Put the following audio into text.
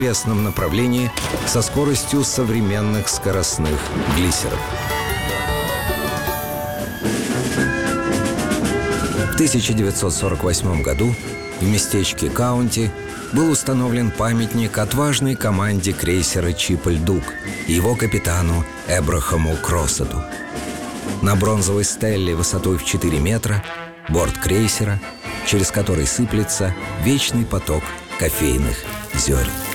известном направлении со скоростью современных скоростных глиссеров. В 1948 году в местечке Каунти был установлен памятник отважной команде крейсера «Чиполь-Дуг» и его капитану Эбрахаму Кроссету. На бронзовой стелле высотой в 4 метра борт крейсера, через который сыплется вечный поток кофейных зерен.